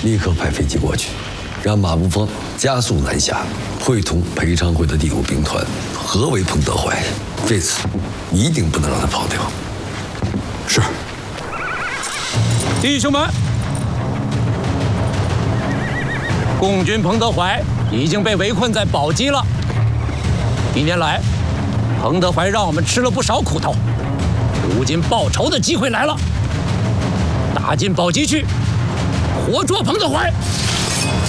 立刻派飞机过去，让马步芳加速南下，会同裴昌会的第5兵团合围彭德怀。这次一定不能让他跑掉。 是。 弟兄们，共军彭德怀已经被围困在宝鸡了。1年来，彭德怀让我们吃了不少苦头，如今报仇的机会来了，打进宝鸡去，活捉彭德怀。